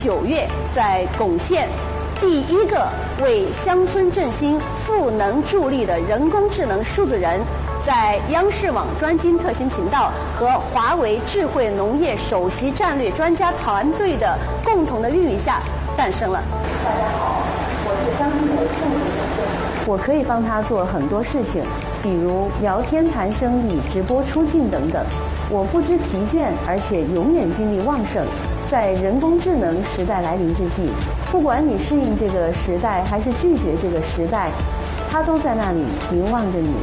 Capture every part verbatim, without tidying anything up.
九月，在珙县，第一个为乡村振兴赋能助力的人工智能数字人，在央视网专精特新频道和华为智慧农业首席战略专家团队的共同的孕育下诞生了。大家好，我是张新梅幸福主任。我可以帮他做很多事情，比如聊天谈生意、直播出镜等等。我不知疲倦，而且永远精力旺盛。在人工智能时代来临之际，不管你适应这个时代还是拒绝这个时代，它都在那里凝望着你。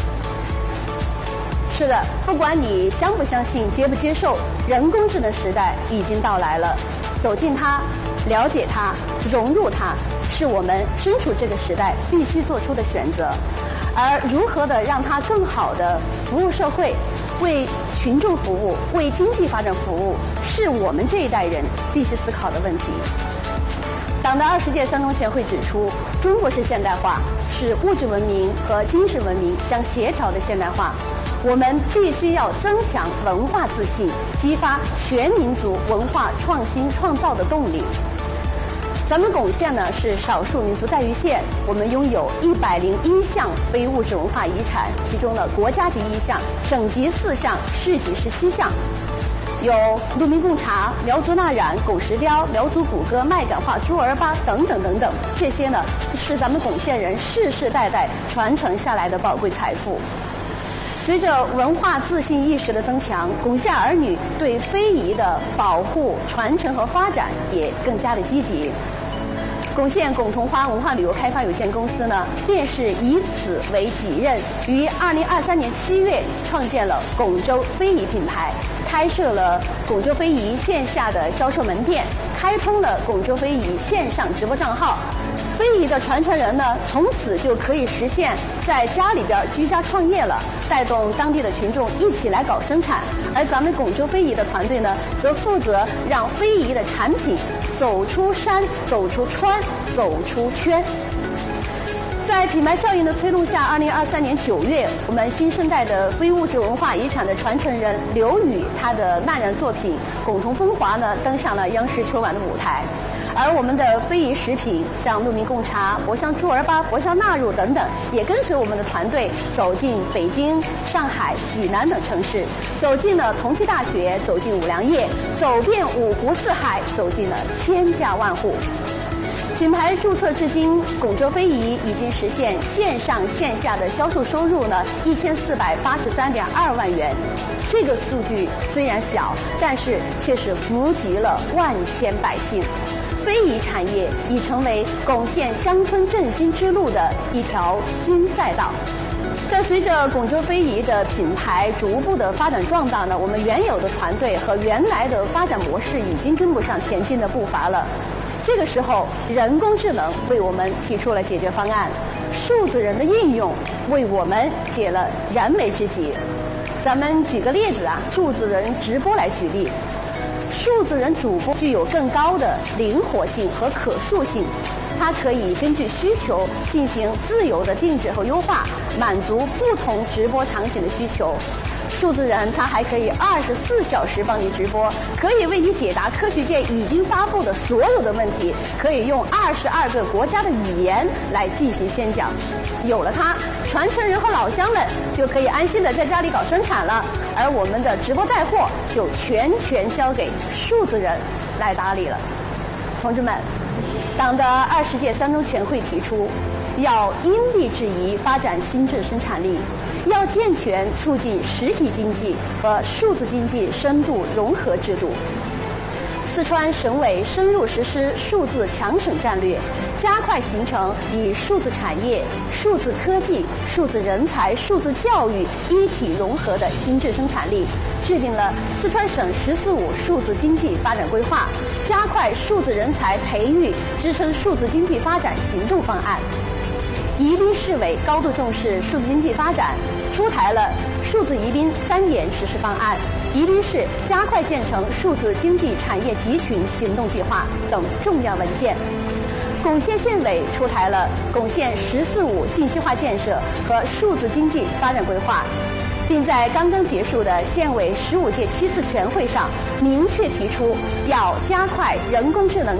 是的，不管你相不相信、接不接受，人工智能时代已经到来了。走进它，了解它，融入它，是我们身处这个时代必须做出的选择。而如何的让它更好的服务社会，为群众服务，为经济发展服务，是我们这一代人必须思考的问题。党的二十届三中全会指出，中国式现代化是物质文明和精神文明相协调的现代化。我们必须要增强文化自信，激发全民族文化创新创造的动力。咱们珙县呢是少数民族待遇县，我们拥有一百零一项非物质文化遗产，其中呢国家级一项，省级四项，市级十七项，有鹿鸣贡茶、苗族纳染、珙石雕、苗族古歌、麦秆话、猪儿八等等等等，这些呢是咱们珙县人世世代代传承下来的宝贵财富。随着文化自信意识的增强，珙县儿女对非遗的保护、传承和发展也更加的积极。珙县珙桐花文化旅游开发有限公司呢，便是以此为己任，于二零二三年七月创建了珙州非遗品牌，开设了珙州非遗线下的销售门店，开通了珙州非遗线上直播账号。非遗的传承人呢，从此就可以实现在家里边居家创业了，带动当地的群众一起来搞生产。而咱们珙州非遗的团队呢，则负责让非遗的产品走出山、走出川、走出圈。在品牌效应的推动下，二零二三年九月，我们新生代的非物质文化遗产的传承人刘宇，他的纳染作品《珙桐风华》呢，登上了央视秋晚的舞台。而我们的非遗食品，像鹿鸣贡茶、博香猪儿八、博香纳入等等，也跟随我们的团队走进北京、上海、济南等城市，走进了同济大学，走进五粮液，走遍五湖四海，走进了千家万户。品牌注册至今，珙州非遗已经实现线上线下的销售收入呢一千四百八十三点二万元。这个数据虽然小，但是却是福及了万千百姓。非遗产业已成为珙县乡村振兴之路的一条新赛道。在随着珙州非遗的品牌逐步的发展壮大呢，我们原有的团队和原来的发展模式已经跟不上前进的步伐了。这个时候，人工智能为我们提出了解决方案，数字人的应用为我们解了燃眉之急。咱们举个例子啊，数字人直播来举例。数字人主播具有更高的灵活性和可塑性，它可以根据需求进行自由的定制和优化，满足不同直播场景的需求。数字人它还可以二十四小时帮你直播，可以为你解答科学界已经发布的所有的问题，可以用二十二个国家的语言来进行宣讲。有了它，传承人和老乡们就可以安心的在家里搞生产了，而我们的直播带货就全权交给数字人来打理了。同志们，党的二十届三中全会提出，要因地制宜发展新质生产力，要健全促进实体经济和数字经济深度融合制度。四川省委深入实施数字强省战略，加快形成以数字产业、数字科技、数字人才、数字教育一体融合的新质生产力，制定了四川省“十四五”数字经济发展规划，加快数字人才培育，支撑数字经济发展行动方案。宜宾市委高度重视数字经济发展，出台了数字宜宾三年实施方案、宜宾市加快建成数字经济产业集群行动计划等重要文件。珙县县委出台了珙县“十四五”信息化建设和数字经济发展规划，并在刚刚结束的县委十五届七次全会上明确提出，要加快人工智能